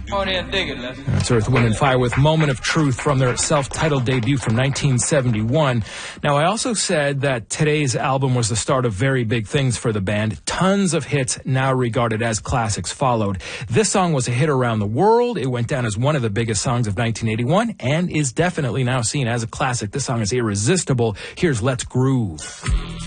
Come on in and dig it, Les. That's Earth, Wind & Fire with Moment of Truth from their self-titled debut from 1971. Now, I also said that today's album was the start of very big things for the band. Tons of hits now regarded as classics followed. This song was a hit around the world. It went down as one of the biggest songs of 1981 and is definitely now seen as a classic. This song is irresistible. Here's Let's Groove.